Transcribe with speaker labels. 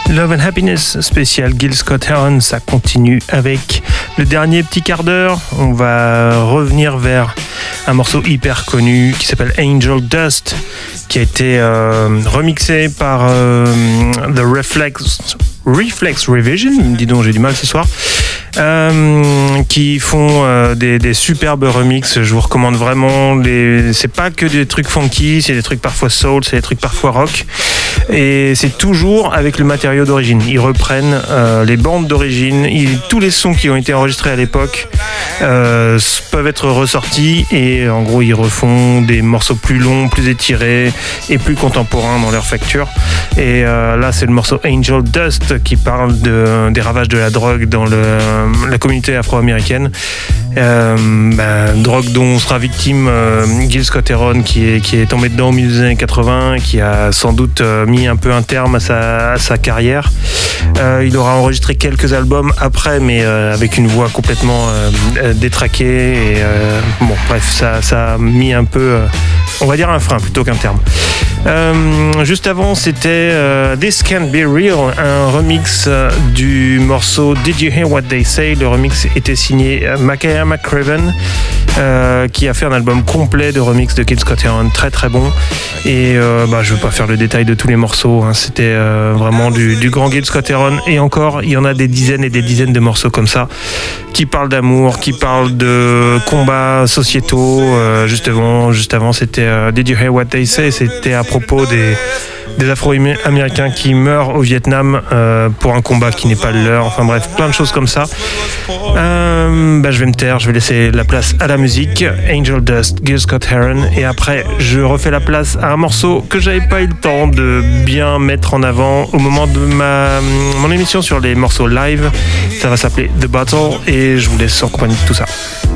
Speaker 1: Love and Happiness spécial Gil Scott-Heron, ça continue avec le dernier petit quart d'heure. On va revenir vers un morceau hyper connu qui s'appelle Angel Dust, qui a été remixé par The Reflex Revision, dis donc j'ai du mal ce soir, qui font des superbes remixes. Je vous recommande vraiment. C'est pas que des trucs funky, c'est des trucs parfois soul, c'est des trucs parfois rock, et c'est toujours avec le matériau d'origine. Ils reprennent les bandes d'origine, tous les sons qui ont été enregistrés à l'époque peuvent être ressortis, et en gros ils refont des morceaux plus longs, plus étirés et plus contemporains dans leur facture. Et là c'est le morceau Angel Dust qui parle des ravages de la drogue dans la communauté afro-américaine, drogue dont sera victime Gil Scott-Heron, qui est tombé dedans au milieu des années 80, qui a sans doute mis un peu un terme à sa carrière. Il aura enregistré quelques albums après, mais avec une voix complètement détraquée, et bon bref, ça a mis un peu, on va dire un frein plutôt qu'un terme. Juste avant, c'était This Can't Be Real, un remix du morceau Did You Hear What They Say. Le remix était signé Makaya McCraven, qui a fait un album complet de remix de Gil Scott-Heron, très très bon. Et je veux pas faire le détail de tous les morceaux, hein. C'était vraiment du grand Gil Scott-Heron, et encore il y en a des dizaines et des dizaines de morceaux comme ça qui parlent d'amour, qui parlent de combats sociétaux. Juste avant c'était Did You Hear What They Say, c'était à propos des Afro-Américains qui meurent au Vietnam pour un combat qui n'est pas le leur. Enfin bref, plein de choses comme ça. Je vais me taire, je vais laisser la place à la musique. Angel Dust, Gil Scott-Heron, et après je refais la place à un morceau que j'avais pas eu le temps de bien mettre en avant au moment de mon émission sur les morceaux live. Ça va s'appeler The Battle, et je vous laisse en compagnie de tout ça.